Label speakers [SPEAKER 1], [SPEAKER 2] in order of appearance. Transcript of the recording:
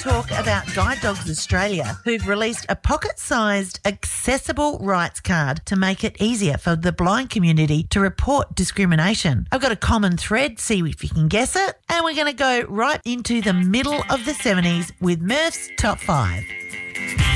[SPEAKER 1] talk about Guide Dogs Australia, who've released a pocket-sized accessible rights card to make it easier for the blind community to report discrimination. I've got a common thread, see if you can guess it, and we're going to go right into the middle of the 70s with Murph's Top 5.